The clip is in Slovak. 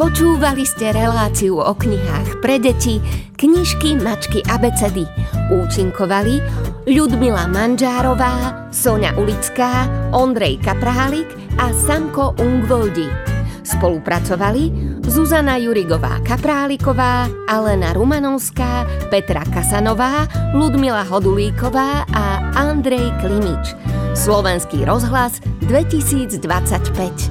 Počúvali ste reláciu o knihách pre deti Knižky, mačky, abecedy. Účinkovali Ľudmila Manžárová, Soňa Ulická, Ondrej Kaprálik a Samko Ungvoldi. Spolupracovali Zuzana Jurigová Kapráliková, Alena Rumanovská, Petra Kasanová, Ľudmila Hodulíková a Andrej Klimič. Slovenský rozhlas 2025.